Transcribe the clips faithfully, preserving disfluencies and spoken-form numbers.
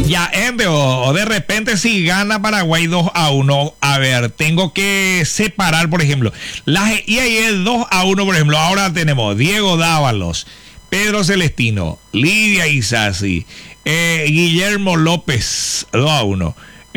Ya, Ende, o de repente si gana Paraguay dos a uno, a ver, tengo que separar, por ejemplo, las y ahí es dos a uno, por ejemplo, ahora tenemos Diego Dávalos, Pedro Celestino, Lidia Isasi, eh, Guillermo López, dos a uno.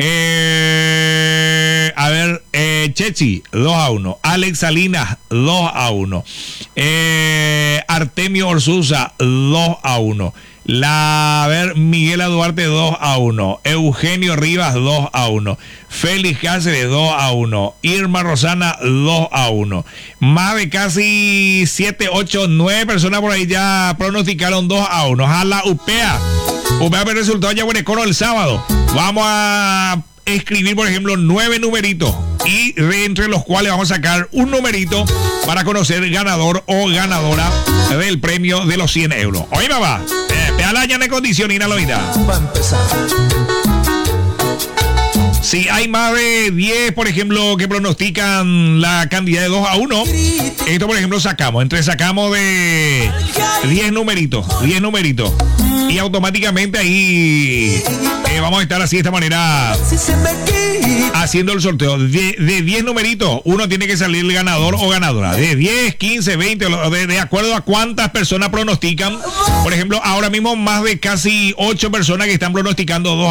Eh, a ver, eh, Chechi, dos a uno. Alex Salinas, dos a uno. Eh, Artemio Orsuza, dos a uno. La, a ver, Miguel Duarte, dos a uno. Eugenio Rivas, dos a uno. Félix Cáceres, dos a uno. Irma Rosana, dos a uno. Más de casi siete, ocho, nueve personas por ahí ya pronosticaron dos a uno. A la U P A. U P A el resultado ya buen coro el sábado. Vamos a escribir, por ejemplo, nueve numeritos. Y de entre los cuales vamos a sacar un numerito para conocer ganador o ganadora del premio de los cien euros. Oye, mamá. Pealaña de condición y inaloida. Va a empezar. Si hay más de diez, por ejemplo, que pronostican la cantidad de dos a uno, esto, por ejemplo, sacamos. Entre sacamos de diez numeritos. diez numeritos. Y automáticamente ahí eh, vamos a estar así de esta manera haciendo el sorteo. De, de diez numeritos, uno tiene que salir el ganador o ganadora. De diez, quince, veinte, de, de acuerdo a cuántas personas pronostican. Por ejemplo, ahora mismo más de casi ocho personas que están pronosticando dos